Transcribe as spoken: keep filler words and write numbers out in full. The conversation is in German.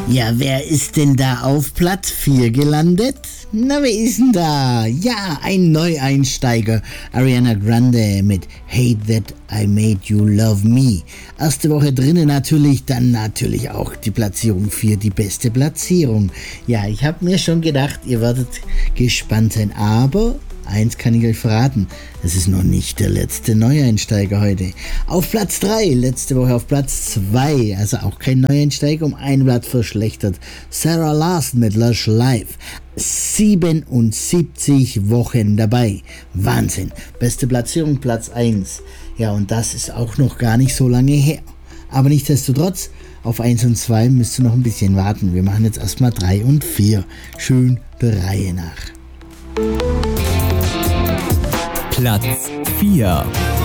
Ja, wer ist denn da auf Platz vier gelandet? Na, wer ist denn da? Ja, ein Neueinsteiger. Ariana Grande mit Hate That I Made You Love Me. Erste Woche drinnen natürlich, dann natürlich auch die Platzierung vier, die beste Platzierung. Ja, ich habe mir schon gedacht, ihr werdet gespannt sein, aber eins kann ich euch verraten, es ist noch nicht der letzte Neueinsteiger heute. Auf Platz drei, letzte Woche auf Platz zwei, also auch kein Neueinsteiger, um ein Blatt verschlechtert. Sarah Larson mit Lush Life, siebenundsiebzig Wochen dabei. Wahnsinn, beste Platzierung, Platz eins. Ja, und das ist auch noch gar nicht so lange her. Aber nichtsdestotrotz, auf eins und zwei müsst ihr noch ein bisschen warten. Wir machen jetzt erstmal drei und vier. Schön der Reihe nach. Platz vier.